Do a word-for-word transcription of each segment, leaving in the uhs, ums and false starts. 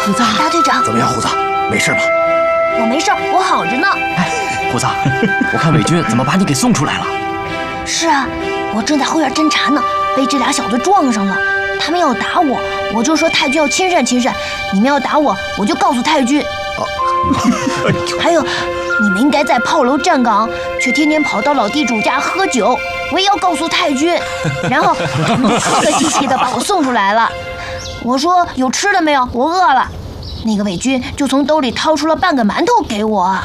虎子， 大队长， 怎么样，虎子，没事吧？ 我没事，我好着呢。 哎，虎子，我看伪军怎么把你给送出来了？ 是啊，我正在后院侦查呢，被这俩小子撞上了。他们要打我，我就说太君要亲善亲善。你们要打我，我就告诉太君。哦，还有，你们应该在炮楼站岗，却天天跑到老地主家喝酒，我也要告诉太君。然后他们客客气气的把我送出来了。我说有吃的没有？我饿了。那个伪军就从兜里掏出了半个馒头给我。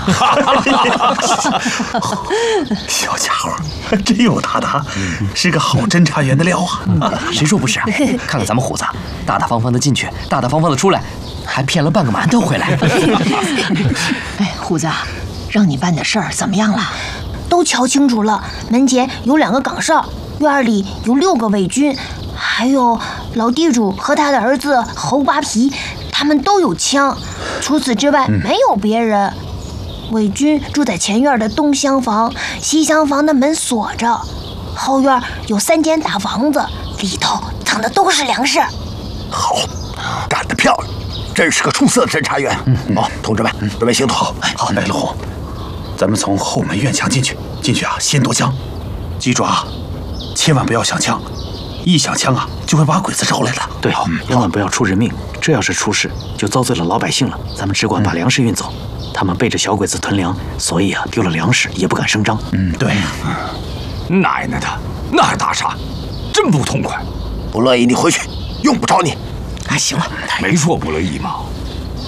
小家伙真有打打，是个好侦查员的料啊！ 谁说不是啊？看看咱们虎子，大大方方的进去，大大方方的出来，还骗了半个馒头回来。 哎，虎子，让你办的事儿怎么样了？ 都瞧清楚了，门前有两个岗哨，院里有六个伪军，还有老地主和他的儿子猴扒皮，他们都有枪。除此之外，嗯、没有别人。伪军住在前院的东厢房，西厢房的门锁着。后院有三间大房子，里头藏的都是粮食。 好，干得漂亮，真是个出色的侦查员。嗯，好、哦，同志们，准备行动。好，好，来，陆红，咱们从后门院墙进去，进去啊，先夺枪。记住啊，千万不要响枪，一响枪啊，就会把鬼子招来的。 对，千万不要出人命，这要是出事，就遭罪了老百姓了。咱们只管把粮食运走。嗯，他们背着小鬼子囤粮，所以啊，丢了粮食也不敢声张。 嗯，对。 奶奶的，那还打啥？真不痛快。 不乐意你回去，用不着你。 哎，行了， 没说不乐意嘛。